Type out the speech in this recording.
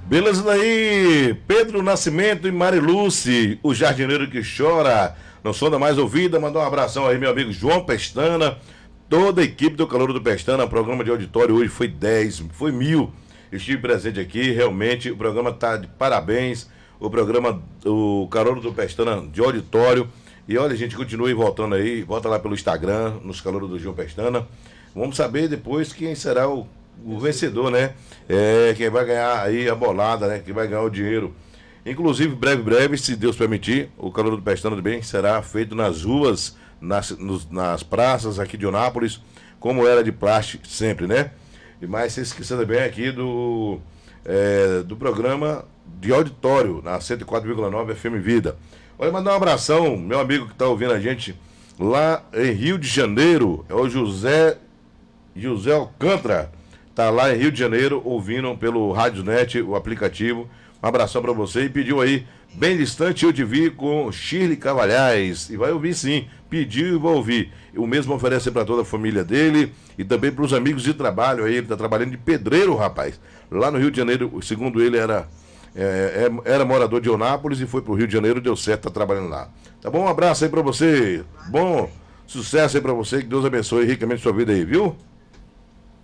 Beleza daí, Pedro Nascimento e Mariluce, o jardineiro que chora, no som da mais ouvida. Mandar um abração aí, meu amigo João Pestana, toda a equipe do Calouro do Pestana. O programa de auditório hoje foi 10, foi 1000. Eu estive presente aqui, realmente o programa tá de parabéns. O programa, o Calouro do Pestana de auditório. E olha, gente, continue voltando aí, volta lá pelo Instagram, nos Calouros do João Pestana. Vamos saber depois quem será o vencedor, né? Quem vai ganhar aí a bolada, né? Quem vai ganhar o dinheiro. Inclusive, breve, se Deus permitir, o Calouro do Pestana também será feito nas ruas, nas praças aqui de Onápolis, como era de plástico sempre, né? E mais se esquecendo bem aqui do programa de auditório, na 104,9 FM Vida. Olha, mandar um abração, meu amigo que está ouvindo a gente lá em Rio de Janeiro, é o José Alcântara. Tá lá em Rio de Janeiro, ouvindo pelo RádioNet, o aplicativo. Um abração para você. E pediu aí, bem distante eu te vi com Shirley Cavalhais. E vai ouvir sim, pediu e vai ouvir. O mesmo oferece para toda a família dele e também para os amigos de trabalho aí. Ele tá trabalhando de pedreiro, rapaz. Lá no Rio de Janeiro, segundo ele, era morador de Onápolis e foi pro Rio de Janeiro, deu certo, tá trabalhando lá. Tá bom? Um abraço aí para você. Bom sucesso aí para você, que Deus abençoe ricamente sua vida aí, viu?